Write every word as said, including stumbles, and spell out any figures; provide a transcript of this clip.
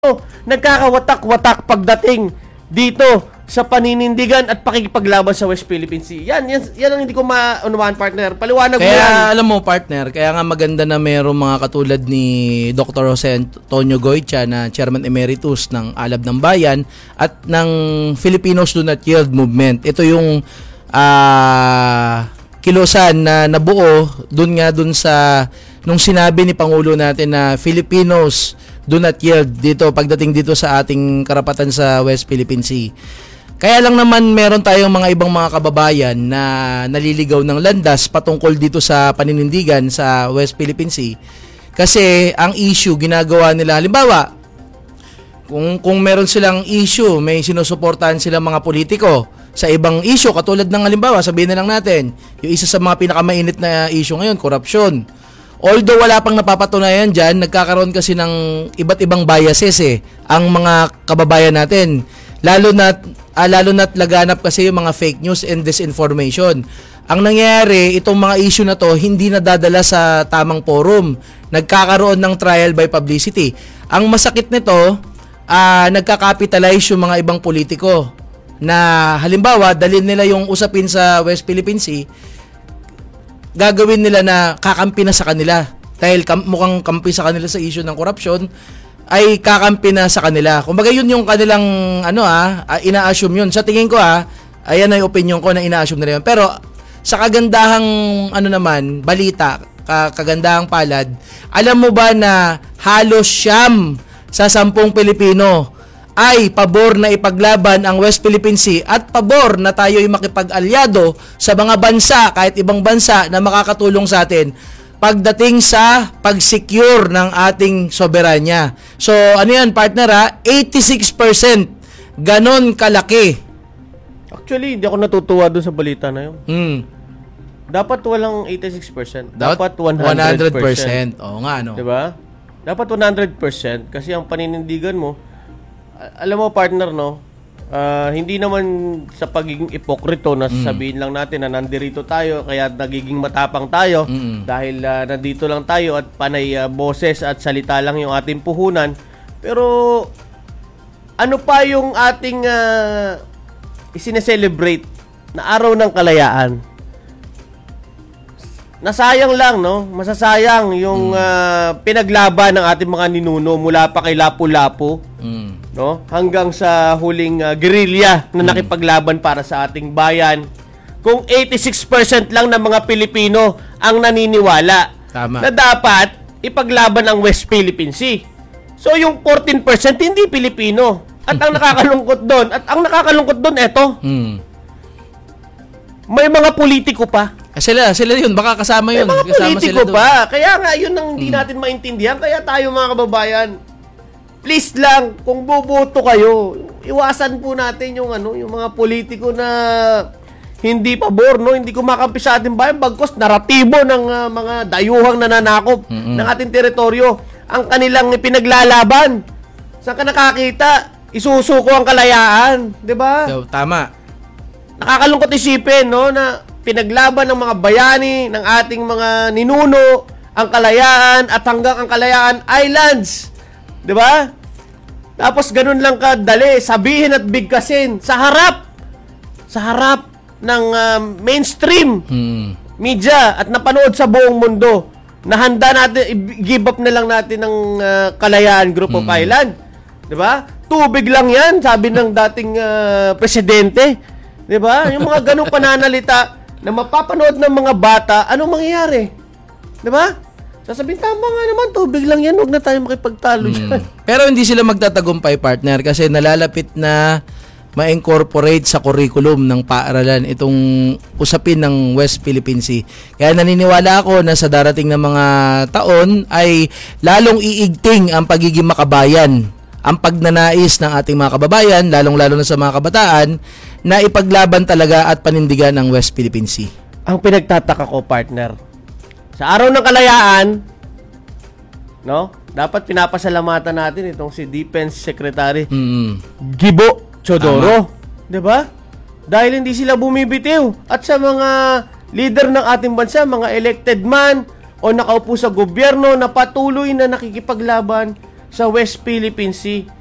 nagkakawatak-watak pagdating dito sa paninindigan at pakikipaglaban sa West Philippine Sea. Yan, yan, yan ang hindi ko maunawaan, partner. Paliwanag mo yan. Kaya alam mo, partner, kaya nga maganda na mayroong mga katulad ni Doctor Jose Antonio Goytia na Chairman Emeritus ng Alab ng Bayan at ng Filipinos Do Not Yield Movement. Ito yung uh, kilusan na nabuo dun nga dun sa nung sinabi ni Pangulo natin na Filipinos do not yield dito pagdating dito sa ating karapatan sa West Philippine Sea. Kaya lang naman meron tayong mga ibang mga kababayan na naliligaw ng landas patungkol dito sa paninindigan sa West Philippine Sea. Kasi ang issue ginagawa nila, halimbawa, kung kung meron silang issue, may sinusuportahan silang mga politiko sa ibang issue, katulad ng halimbawa, sabihin na lang natin, yung isa sa mga pinakamainit na issue ngayon, korupsyon. Although wala pang napapatunayan dyan, nagkakaroon kasi ng iba't ibang biases eh, ang mga kababayan natin. Lalo na ah, lalo na't laganap kasi yung mga fake news and disinformation. Ang nangyayari, itong mga issue na to, hindi nadadala sa tamang forum. Nagkakaroon ng trial by publicity. Ang masakit nito, ah, nagka-capitalize yung mga ibang politiko na halimbawa, dalhin nila yung usapin sa West Philippine Sea, gagawin nila na kakampi na sa kanila dahil kam- mukhang kampi sa kanila sa issue ng corruption ay kakampi na sa kanila. Kumbaga yun yung kanilang ano ah, uh, ina-assume yun. Sa tingin ko ah, ayan na yung opinion ko na ina-assume nila yun. Pero sa kagandahang ano naman, balita, kagandahang palad, alam mo ba na halos siyam sa sampung Pilipino ay pabor na ipaglaban ang West Philippine Sea at pabor na tayo ay makipag-alyado sa mga bansa, kahit ibang bansa na makakatulong sa atin pagdating sa pag-secure ng ating soberanya. So, ano yan, partner ha? eighty-six percent. Ganon kalaki. Actually, hindi ako natutuwa doon sa balita na yun. Hmm. Dapat walang eighty-six percent. Dapat Dapat one hundred percent. Oo nga, no? Diba? Dapat one hundred percent kasi ang paninindigan mo, alam mo, partner, no? Uh, hindi naman sa pagiging ipokrito na sasabihin mm. lang natin na nandirito tayo kaya nagiging matapang tayo mm. dahil uh, nandito lang tayo at panay uh, boses at salita lang yung ating puhunan. Pero ano pa yung ating uh, isineselebrate na araw ng kalayaan? Nasayang lang, no? Masasayang yung mm. uh, pinaglaban ng ating mga ninuno mula pa kay Lapu-Lapu. Mm. No? Hanggang sa huling uh, guerrilla na nakipaglaban para sa ating bayan. Kung eighty-six percent lang ng mga Pilipino ang naniniwala Tama. na dapat ipaglaban ang West Philippine Sea. So yung fourteen percent hindi Pilipino. At ang nakakalungkot doon, at ang nakakalungkot doon eto. Hmm. May mga politiko pa. Eh, sila, sila yun, baka kasama yun. May mga kasama politiko pa. Kaya nga yun ang hindi hmm. natin maintindihan. Kaya tayo mga kababayan, please lang, kung boboto kayo, iwasan po natin yung ano, yung mga politiko na hindi pabor, no, hindi kumakampi sa ating bayan, bagkus naratibo ng uh, mga dayuhang nananakop mm-hmm. ng ating teritoryo, ang kanilang ipinaglalaban. Saan ka nakakita? Isusuko ang kalayaan, 'di ba? So, tama. Nakakalungkot isipin, no, na pinaglaban ng mga bayani ng ating mga ninuno ang kalayaan at hanggang ang Kalayaan Islands. 'Di ba? Tapos ganun lang kadali, sabihin at bigkasin sa harap sa harap ng uh, mainstream hmm. media at napanood sa buong mundo na handa natin i-give up na lang natin ng uh, Kalayaan Group hmm. of Island. 'Di ba? Tubig lang 'yan, sabi ng dating uh, presidente. 'Di ba? Yung mga ganung pananalita na mapapanood ng mga bata, anong mangyayari? 'Di ba? Sasabihin, tama nga naman, tubig lang yan, huwag na tayo makipagtalo hmm. dyan. Pero hindi sila magtatagumpay, partner, kasi nalalapit na ma-incorporate sa curriculum ng paaralan itong usapin ng West Philippine Sea. Kaya naniniwala ako na sa darating na mga taon ay lalong iigting ang pagiging makabayan, ang pagnanais ng ating mga kababayan, lalong-lalo na sa mga kabataan, na ipaglaban talaga at panindigan ang West Philippine Sea. Ang pinagtataka ko, partner, sa araw ng kalayaan, no? Dapat pinapasalamatan natin itong si Defense Secretary mm. Gibo Chodoro, 'di ba? Dahil hindi sila bumibitiw at sa mga leader ng ating bansa, mga elected man o nakaupo sa gobyerno na patuloy na nakikipaglaban sa West Philippine Sea.